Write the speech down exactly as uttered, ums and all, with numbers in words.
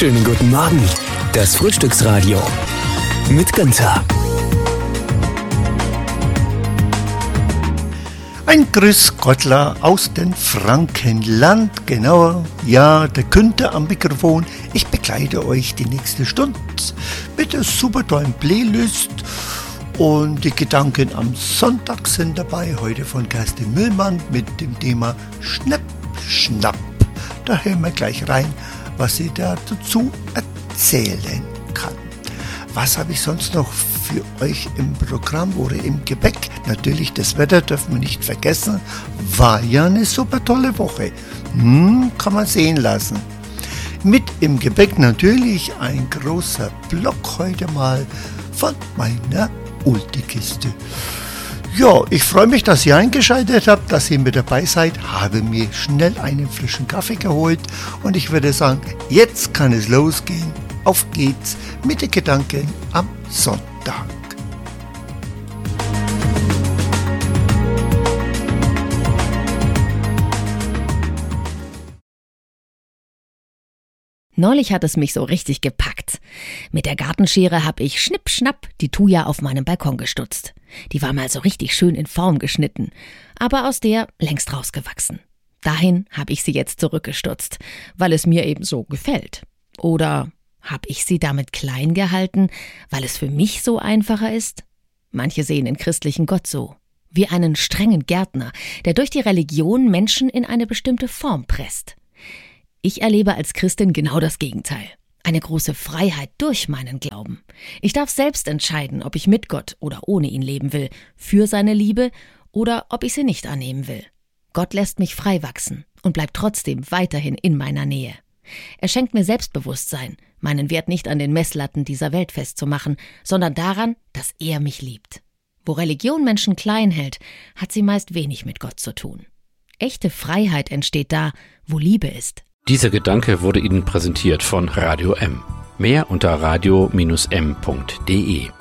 Schönen guten Morgen. Das Frühstücksradio mit Günther. Ein Grüß Gottler aus dem Frankenland, genau, ja, der Günther am Mikrofon. Ich begleite euch die nächste Stunde mit der super tollen Playlist und die Gedanken am Sonntag sind dabei, heute von Kerstin Müllmann mit dem Thema Schnapp, Schnapp. Da hören wir gleich rein, was sie da dazu erzählen kann. Was habe ich sonst noch für euch im Programm oder im Gepäck? Natürlich, das Wetter dürfen wir nicht vergessen. War ja eine super tolle Woche. Hm, kann man sehen lassen. Mit im Gepäck natürlich ein großer Block heute mal von meiner Ultikiste. Ja, ich freue mich, dass ihr eingeschaltet habt, dass ihr mit dabei seid. Habe mir schnell einen frischen Kaffee geholt und ich würde sagen, jetzt kann es losgehen. Auf geht's mit den Gedanken am Sonntag. Neulich hat es mich so richtig gepackt. Mit der Gartenschere habe ich schnipp-schnapp die Thuja auf meinem Balkon gestutzt. Die war mal so richtig schön in Form geschnitten, aber aus der längst rausgewachsen. Dahin habe ich sie jetzt zurückgestutzt, weil es mir eben so gefällt. Oder habe ich sie damit klein gehalten, weil es für mich so einfacher ist? Manche sehen den christlichen Gott so, wie einen strengen Gärtner, der durch die Religion Menschen in eine bestimmte Form presst. Ich erlebe als Christin genau das Gegenteil. Eine große Freiheit durch meinen Glauben. Ich darf selbst entscheiden, ob ich mit Gott oder ohne ihn leben will, für seine Liebe oder ob ich sie nicht annehmen will. Gott lässt mich frei wachsen und bleibt trotzdem weiterhin in meiner Nähe. Er schenkt mir Selbstbewusstsein, meinen Wert nicht an den Messlatten dieser Welt festzumachen, sondern daran, dass er mich liebt. Wo Religion Menschen klein hält, hat sie meist wenig mit Gott zu tun. Echte Freiheit entsteht da, wo Liebe ist. Dieser Gedanke wurde Ihnen präsentiert von Radio M. Mehr unter radio Bindestrich m punkt de.